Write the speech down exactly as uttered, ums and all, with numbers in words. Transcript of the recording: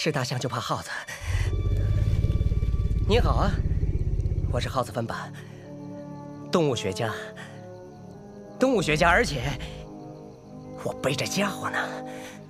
是大象就怕耗子。你好啊，我是耗子分版，动物学家。动物学家，而且我背着家伙呢。